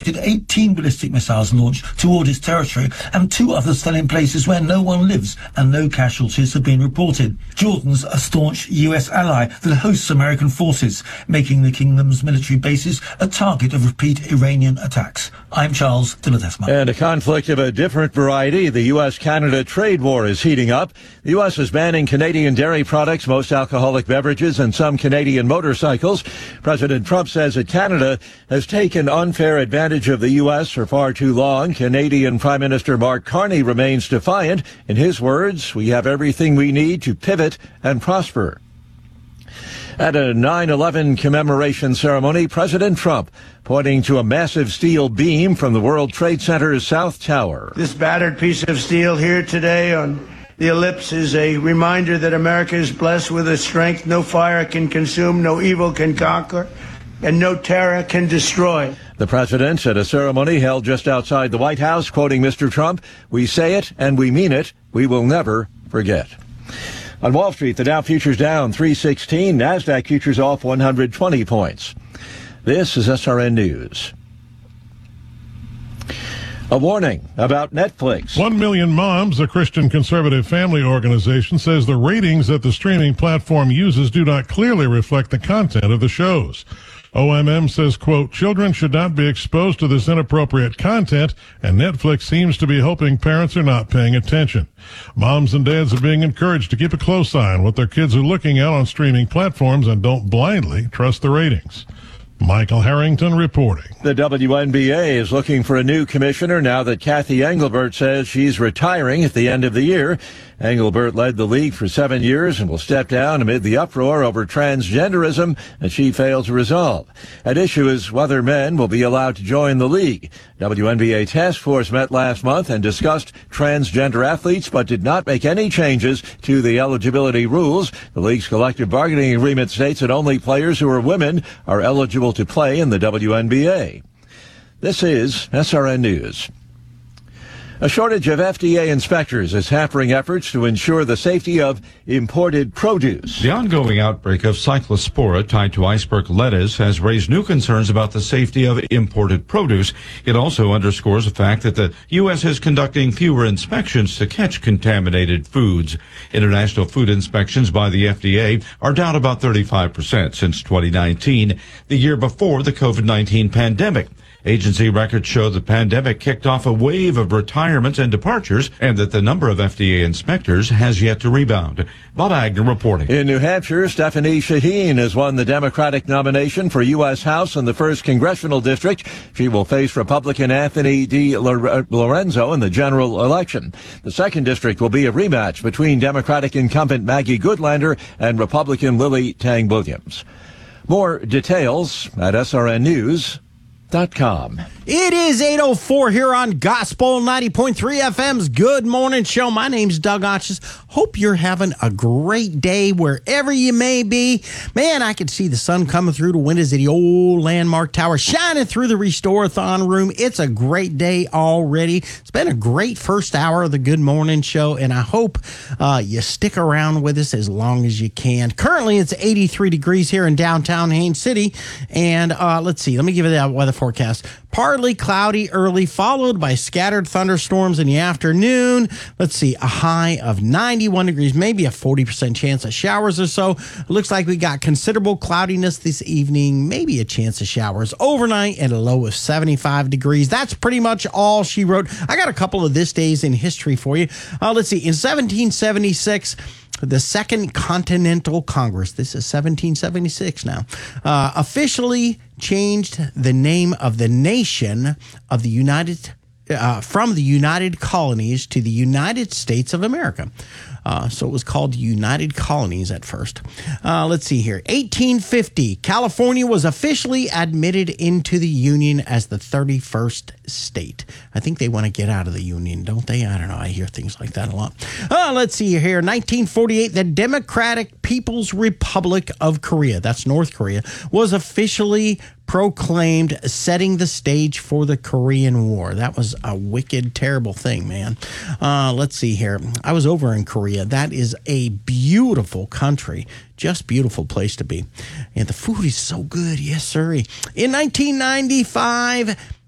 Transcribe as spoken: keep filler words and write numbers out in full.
detected eighteen ballistic missiles launched toward its territory, and two others fell in places where no one lives, and no casualties have been reported. Jordan's a staunch U S ally that hosts American forces, making the kingdom's military bases a target of repeat Iranian attacks. I'm Charles de Ledesma. And a conflict of a different variety. The U S Canada trade war is heating up. The U S is banning Canadian dairy products, most alcoholic beverages, and some Canadian motorcycles. President Trump says that Canada has taken unfair advantage of the U S for far too long. Canadian Prime Minister Mark Carney remains defiant. In his words, we have everything we need to pivot and prosper. At a nine eleven commemoration ceremony, President Trump pointing to a massive steel beam from the World Trade Center's South Tower. This battered piece of steel here today on the ellipse is a reminder that America is blessed with a strength no fire can consume, no evil can conquer, and no terror can destroy. The president at a ceremony held just outside the White House, quoting Mister Trump, "We say it and we mean it. We will never forget." On Wall Street, the Dow futures down three sixteen, NASDAQ futures off one hundred twenty points. This is S R N News. A warning about Netflix. One Million Moms, a Christian conservative family organization, says the ratings that the streaming platform uses do not clearly reflect the content of the shows. O M M says, quote, children should not be exposed to this inappropriate content, and Netflix seems to be hoping parents are not paying attention. Moms and dads are being encouraged to keep a close eye on what their kids are looking at on streaming platforms and don't blindly trust the ratings. Michael Harrington reporting. The W N B A is looking for a new commissioner now that Kathy Engelbert says she's retiring at the end of the year. Engelbert led the league for seven years and will step down amid the uproar over transgenderism that she failed to resolve. At issue is whether men will be allowed to join the league. W N B A task force met last month and discussed transgender athletes, but did not make any changes to the eligibility rules. The league's collective bargaining agreement states that only players who are women are eligible to play in the W N B A. This is S R N News. A shortage of F D A inspectors is hampering efforts to ensure the safety of imported produce. The ongoing outbreak of cyclospora tied to iceberg lettuce has raised new concerns about the safety of imported produce. It also underscores the fact that the U S is conducting fewer inspections to catch contaminated foods. International food inspections by the F D A are down about thirty-five percent since twenty nineteen, the year before the COVID nineteen pandemic. Agency records show the pandemic kicked off a wave of retirements and departures, and that the number of F D A inspectors has yet to rebound. Bob Agnew reporting. In New Hampshire, Stephanie Shaheen has won the Democratic nomination for U S House in the first congressional district. She will face Republican Anthony D. Lorenzo in the general election. The second district will be a rematch between Democratic incumbent Maggie Goodlander and Republican Lily Tang Williams. More details at S R N News dot com. It is eight oh four here on Gospel ninety point three F M's Good Morning Show. My name's Doug Otches. Hope you're having a great day wherever you may be. Man, I could see the sun coming through the windows of the old Landmark Tower, shining through the Restore-a-thon room. It's a great day already. It's been a great first hour of the Good Morning Show, and I hope uh, you stick around with us as long as you can. Currently, it's eighty-three degrees here in downtown Haines City, and uh, let's see. Let me give you that weather forecast. Partly cloudy early, followed by scattered thunderstorms in the afternoon. Let's see, a high of ninety-one degrees, maybe a forty percent chance of showers or so. It looks like we got considerable cloudiness this evening, maybe a chance of showers overnight, and a low of seventy-five degrees. That's pretty much all she wrote. I got a couple of this days in history for you. Uh, let's see, in seventeen seventy-six, the Second Continental Congress, this is seventeen seventy-six now, uh, officially changed the name of the nation of the United, uh, from the United Colonies to the United States of America. Uh, so it was called United Colonies at first. Uh, let's see here. eighteen fifty, California was officially admitted into the Union as the thirty-first state. I think they want to get out of the Union, don't they? I don't know. I hear things like that a lot. Uh, let's see here. nineteen forty-eight, the Democratic People's Republic of Korea, that's North Korea, was officially proclaimed, setting the stage for the Korean War. That was a wicked, terrible thing, man. Uh, let's see here. I was over in Korea. That is a beautiful country. Just beautiful place to be. And the food is so good. Yes, sir. In nineteen ninety-five,